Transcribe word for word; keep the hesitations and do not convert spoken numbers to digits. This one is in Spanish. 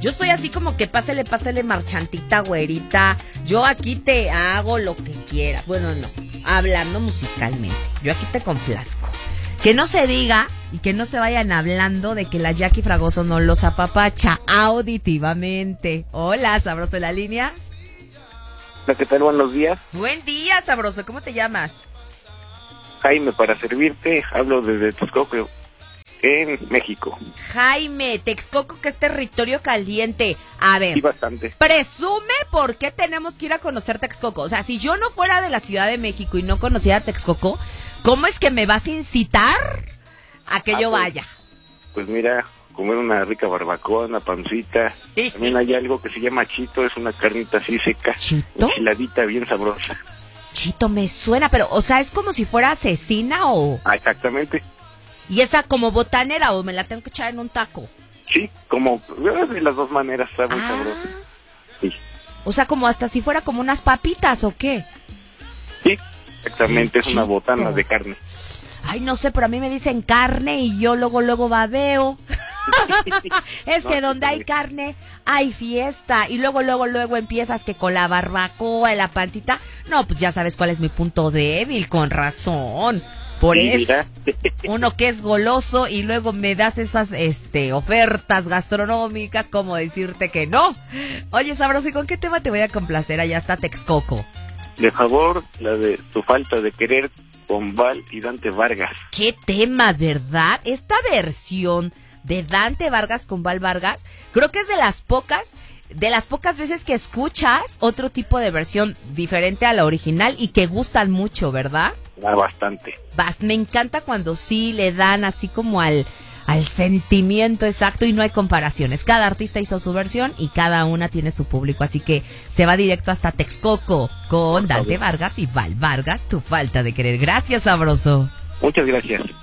Yo soy así como que pásele, pásele marchantita, güerita. Yo aquí te hago lo que quieras. Bueno, no, hablando musicalmente. Yo aquí te complazco. Que no se diga y que no se vayan hablando de que la Jackie Fragoso no los apapacha auditivamente. Hola, sabroso, en la línea. Hola, ¿qué tal? Buenos días. Buen día, sabroso. ¿Cómo te llamas? Jaime, para servirte. Hablo desde Texcoco, en México. Jaime, Texcoco, que es territorio caliente. A ver, Sí, bastante. presume por qué tenemos que ir a conocer Texcoco. O sea, si yo no fuera de la Ciudad de México y no conociera Texcoco, ¿cómo es que me vas a incitar a que Ah, yo pues, vaya? Pues mira, comer una rica barbacoa, una pancita. También hay algo que se llama chito, es una carnita así seca. ¿Chito? Enchiladita bien sabrosa. Chito, me suena, pero, o sea, ¿es como si fuera asesina o...? Ah, exactamente. ¿Y esa como botanera o me la tengo que echar en un taco? Sí, como de las dos maneras, está muy Ah. sabrosa. Sí, O sea, como hasta si fuera como unas papitas o qué. sí, exactamente, El es una chito. botana de carne. Ay, no sé, pero a mí me dicen carne y yo luego, luego babeo. Es que No, donde hay sí, carne, hay fiesta. Y luego, luego, luego empiezas que con la barbacoa, la pancita. No, pues ya sabes cuál es mi punto débil, con razón. Por Sí, eso, mira. uno que es goloso y luego me das esas este ofertas gastronómicas, como decirte que no. Oye, sabroso, ¿y con qué tema te voy a complacer? Allá está Texcoco. De favor, la de Tu falta de querer con Val y Dante Vargas. ¿Qué tema, verdad? Esta versión de Dante Vargas con Val Vargas, creo que es de las pocas, de las pocas veces que escuchas otro tipo de versión diferente a la original y que gustan mucho, ¿verdad? Ah, bastante. Bas- me encanta cuando sí le dan así como al, al sentimiento exacto y no hay comparaciones. Cada artista hizo su versión y cada una tiene su público, así que se va directo hasta Texcoco con Dante Vargas y Val Vargas, Tu falta de querer. Gracias, sabroso. Muchas gracias.